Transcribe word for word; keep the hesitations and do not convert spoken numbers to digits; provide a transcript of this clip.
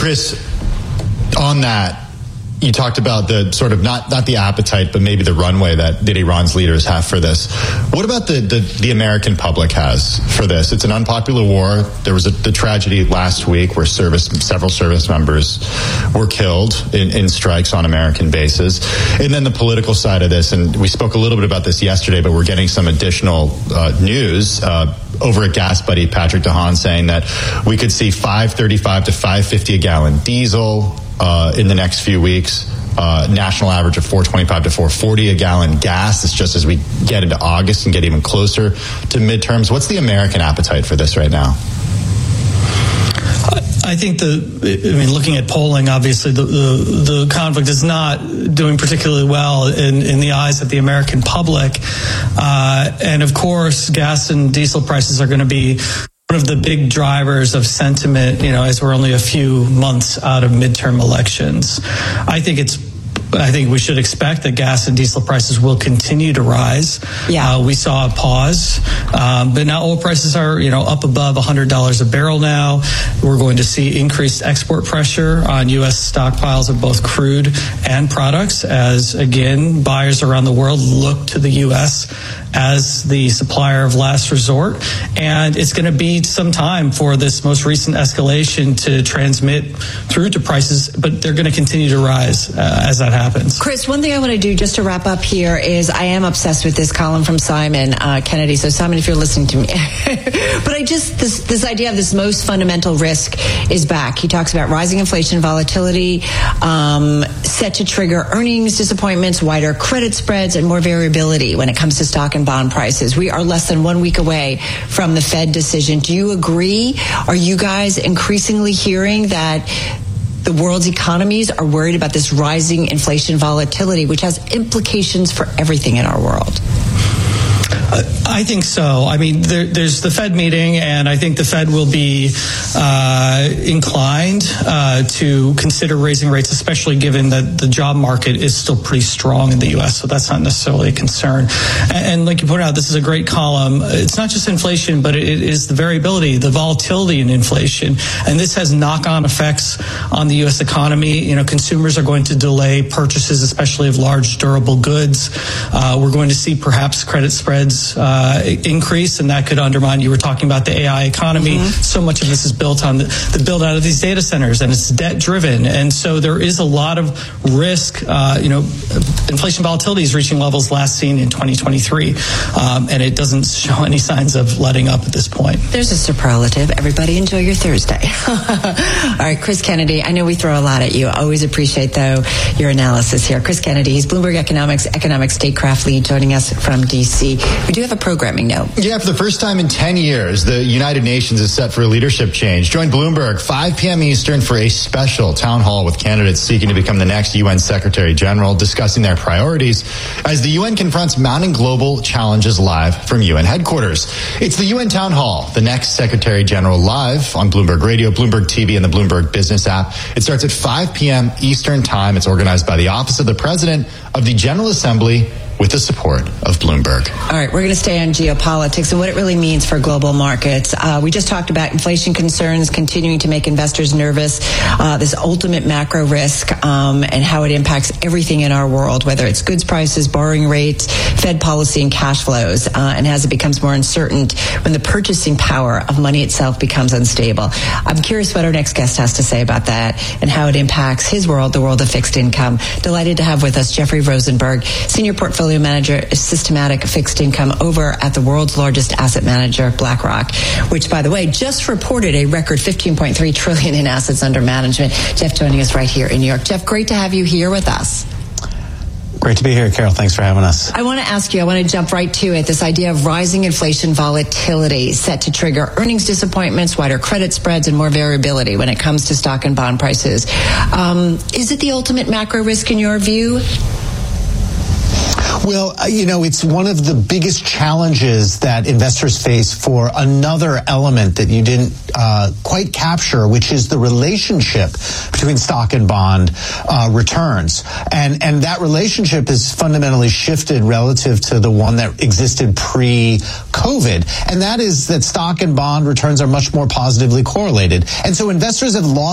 Chris, on that, you talked about the sort of not, not the appetite, but maybe the runway that, that Iran's leaders have for this. What about the, the, the American public has for this? It's an unpopular war. There was a, the tragedy last week where service, several service members were killed in, in strikes on American bases. And then the political side of this, and we spoke a little bit about this yesterday, but we're getting some additional uh, news uh, over at Gas Buddy, Patrick DeHaan, saying that we could see five thirty-five to five fifty a gallon diesel uh, in the next few weeks. Uh, national average of four twenty-five to four forty a gallon gas. It's just as we get into August and get even closer to midterms. What's the American appetite for this right now? I think the, I mean, looking at polling, obviously the, the, the conflict is not doing particularly well in, in the eyes of the American public. Uh, and of course, gas and diesel prices are going to be one of the big drivers of sentiment, you know, as we're only a few months out of midterm elections. I think it's I think we should expect that gas and diesel prices will continue to rise. Yeah. Uh, we saw a pause, um, but now oil prices are, you know, up above one hundred dollars a barrel now. We're going to see increased export pressure on U S stockpiles of both crude and products as, again, buyers around the world look to the U S as the supplier of last resort. And it's going to be some time for this most recent escalation to transmit through to prices, but they're going to continue to rise uh, as that happens. Chris, one thing I want to do just to wrap up here is I am obsessed with this column from Simon uh, Kennedy. So Simon, if you're listening to me, but I just, this, this idea of this most fundamental risk is back. He talks about rising inflation, volatility, um, set to trigger earnings disappointments, wider credit spreads, and more variability when it comes to stock and bond prices. We are less than one week away from the Fed decision. Do you agree? Are you guys increasingly hearing that the world's economies are worried about this rising inflation volatility, which has implications for everything in our world? I think so. I mean, there, there's the Fed meeting, and I think the Fed will be uh, inclined uh, to consider raising rates, especially given that the job market is still pretty strong in the U S, so that's not necessarily a concern. And, and like you pointed out, this is a great column. It's not just inflation, but it is the variability, the volatility in inflation, and this has knock-on effects on the U S economy. You know, consumers are going to delay purchases, especially of large durable goods. Uh, we're going to see perhaps credit spreads Uh, increase, and that could undermine. You were talking about the A I economy. Mm-hmm. So much of this is built on the, the build out of these data centers, and it's debt driven. And so there is a lot of risk. Uh, you know, inflation volatility is reaching levels last seen in twenty twenty-three, um, and it doesn't show any signs of letting up at this point. There's a superlative. Everybody enjoy your Thursday. All right, Chris Kennedy, I know we throw a lot at you. I always appreciate, though, your analysis here. Chris Kennedy, he's Bloomberg Economics, Economic Statecraft Lead, joining us from D C. We do have a programming note. Yeah, for the first time in ten years, the United Nations is set for a leadership change. Join Bloomberg, five p.m. Eastern, for a special town hall with candidates seeking to become the next U N Secretary General, discussing their priorities as the U N confronts mounting global challenges, live from U N headquarters. It's the U N Town Hall, the next Secretary General, live on Bloomberg Radio, Bloomberg T V, and the Bloomberg Business app. It starts at five p.m. Eastern Time. It's organized by the Office of the President of the General Assembly, with the support of Bloomberg. All right, we're going to stay on geopolitics and what it really means for global markets. Uh, we just talked about inflation concerns continuing to make investors nervous, uh, this ultimate macro risk, um, and how it impacts everything in our world, whether it's goods prices, borrowing rates, Fed policy, and cash flows, uh, and as it becomes more uncertain when the purchasing power of money itself becomes unstable. I'm curious what our next guest has to say about that and how it impacts his world, the world of fixed income. Delighted to have with us Jeffrey Rosenberg, Senior Portfolio Manager, Systematic Fixed Income over at the world's largest asset manager, BlackRock, which, by the way, just reported a record fifteen point three trillion dollars in assets under management. Jeff joining us right here in New York. Jeff, great to have you here with us. Great to be here, Carol. Thanks for having us. I want to ask you, I want to jump right to it, this idea of rising inflation volatility set to trigger earnings disappointments, wider credit spreads, and more variability when it comes to stock and bond prices. Um, is it the ultimate macro risk in your view? Well, you know, it's one of the biggest challenges that investors face for another element that you didn't uh, quite capture, which is the relationship between stock and bond uh, returns. And, and that relationship has fundamentally shifted relative to the one that existed pre-COVID. And that is that stock and bond returns are much more positively correlated. And so investors have lost